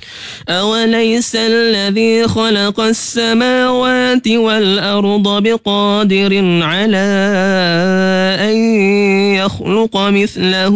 أوليس الذي خلق السماوات والأرض بقادر على أن يخلق مثله